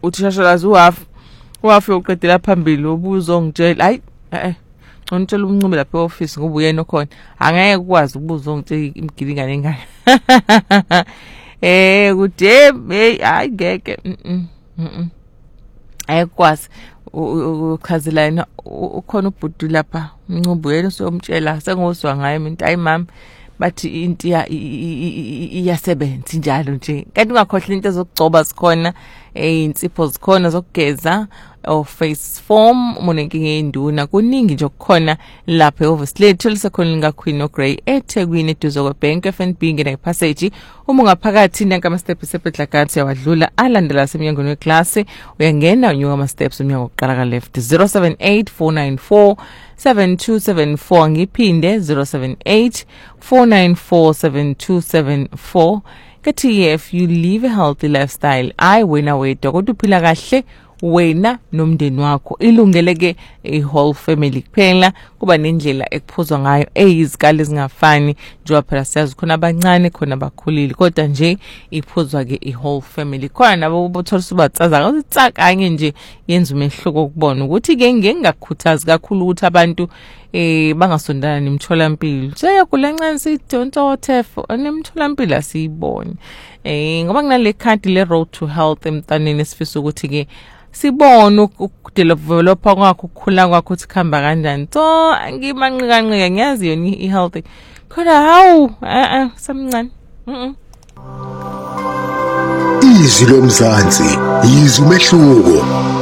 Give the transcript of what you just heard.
uthishashalazi uhafu yoqedela phambili ubuzo ngitshela hayi ngitshela umncube lapha e-office ngoba uyena okhona angeke ukwazi ukubuza ongitshela imigilingane engaka kude hayi ngeke ayikwazi ukhazelana ukhona ubhudu lapha umncube uyena usomtshela sengozwa ngaye mina hayi mama bathi into iyasebenza njalo nje kanti ungakhohlwa into ezokugcoba sikhona insipho zikhona zokugeza face form umunenkinga yenduna kuningi nje okukhona lapha e-office lethu lisekhona lingaQueen oGrey eThekwini eduze kweBank FNB ngena ipassage uma ungaphakathi nanka ama steps ePedlakathi yawadlula alandela semnyangweni weklasi uyangena unyuka ama steps umnyango oqala ka left 0784947274 ngiphinde 0784947274 kathi if you live a healthy lifestyle wena wedwa kodwa uphila kahle wena nomndeni wakho ilungeleke whole family kuphela kuba nendlela ekuphuzwa ngayo izikali ezingafani njengoba phela siyazi khona abancane khona abakhulile kodwa nje iphuzwa ke whole family khona nabo bothola subatsaza ukuthi kanye nje yenza umehluko ukubona ukuthi ke ngingakhuthazi kakhulu ukuthi abantu bangasondana nemtholampilo seyakulencane sidontothefo nemtholampilo asiyibone ngoba kunale khadi le road to health emntaneni esifisa ukuthi ke sibone ukudevelopha kwakho ukukhula kwakho ukuthi khamba kanjani ngimanqikanqika ngiyazi yona i-healthy khona hawu samncane izwi lomzansi yizwe umehluko.